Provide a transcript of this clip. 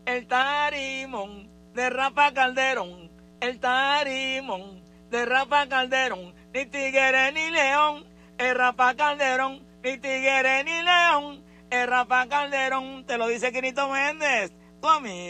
el tarimón de Rafa Calderón, el tarimón de Rafa Calderón, ni tigre ni león, es Rafa Calderón, ni tigre ni león, es Rafa Calderón, te lo dice Quinito Méndez, tu amigo.